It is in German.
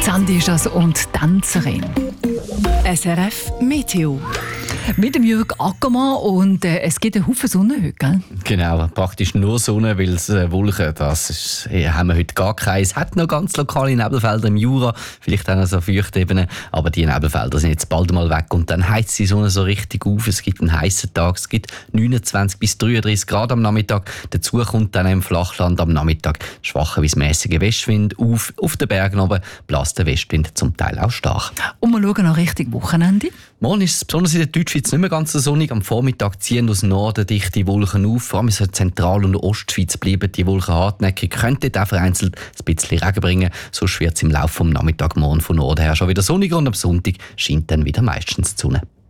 Sandy ist das und Tänzerin. SRF Meteo. Mit dem Jürg Ackermann und es gibt einen Haufen Sonne heute, gell? Genau, praktisch nur Sonne, weil es Wolken, haben wir heute gar keine. Es hat noch ganz lokale Nebelfelder im Jura, vielleicht auch noch so Feuchtebenen, aber die Nebelfelder sind jetzt bald mal weg und dann heizt die Sonne so richtig auf. Es gibt einen heißen Tag, es gibt 29 bis 33 Grad am Nachmittag. Dazu kommt dann im Flachland am Nachmittag schwacher bis mäßiger Westwind auf. Auf den Bergen oben bläst der Westwind zum Teil auch stark. Und wir schauen auch Richtung Wochenende. Morgen ist es besonders in der Deutschschweiz nicht mehr ganz so sonnig. Am Vormittag ziehen aus Norden dichte Wolken auf. Vor allem in der Zentral- und Ostschweiz bleiben die Wolken hartnäckig. Könnte auch vereinzelt ein bisschen Regen bringen. Sonst wird es im Laufe des Nachmittags morgen von Norden her schon wieder sonniger und am Sonntag scheint dann wieder meistens die Sonne.